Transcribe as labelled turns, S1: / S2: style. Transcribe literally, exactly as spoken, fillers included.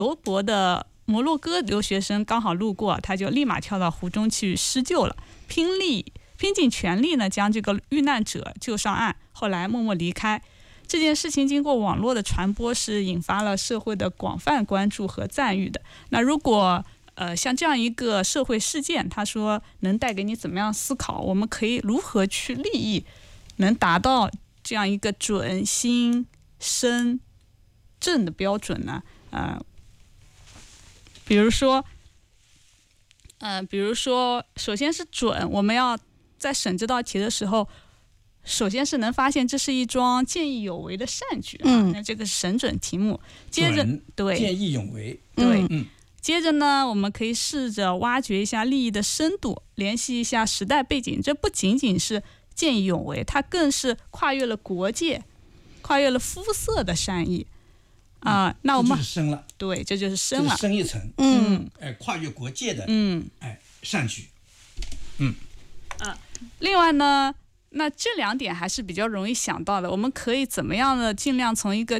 S1: 罗伯的摩洛哥留学生刚好路过，他就立马跳到湖中去施救了，拼力拼尽全力呢将这个遇难者救上岸，后来默默离开。这件事情经过网络的传播，是引发了社会的广泛关注和赞誉的。那如果呃像这样一个社会事件，他说能带给你怎么样思考，我们可以如何去立意，能达到这样一个准、心、身、正的标准呢？呃，比如说，呃，比如说，首先是准，我们要在审这道题的时候，首先是能发现这是一桩见义勇为的善举啊，
S2: 嗯、
S1: 那这个是审准题目。接着，对，
S3: 见义勇为，
S1: 对，
S3: 嗯。
S1: 接着呢，我们可以试着挖掘一下利益的深度，联系一下时代背景。这不仅仅是见义勇为，它更是跨越了国界，跨越了肤色的善意啊、呃。那我们
S3: 这就是深了，
S1: 对，这就是深了，
S3: 深一层，
S1: 嗯，
S3: 哎，跨越国界的，
S1: 嗯，
S3: 哎，善举，嗯，
S1: 啊，另外呢。那这两点还是比较容易想到的，我们可以怎么样的尽量从一个